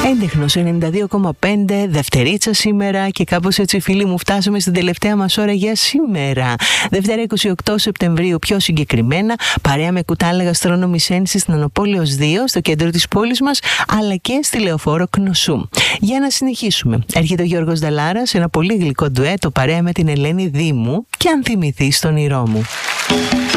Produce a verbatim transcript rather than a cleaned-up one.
Έντεχνος ενενήντα δύο κόμμα πέντε, Δευτερίτσα σήμερα και κάπως έτσι φίλοι μου φτάσαμε στην τελευταία μας ώρα για σήμερα. Δευτέρα είκοσι οκτώ Σεπτεμβρίου πιο συγκεκριμένα, παρέα με κουτάλα γαστρόνομης ένσης στην Ανοπόλεως δύο, στο κέντρο της πόλης μας, αλλά και στη Λεωφόρο Κνωσού. Για να συνεχίσουμε. Έρχεται ο Γιώργος Νταλάρας, ένα πολύ γλυκό ντουέτο παρέα με την Ελένη Δήμου και αν θυμηθείς τον όνειρό μου.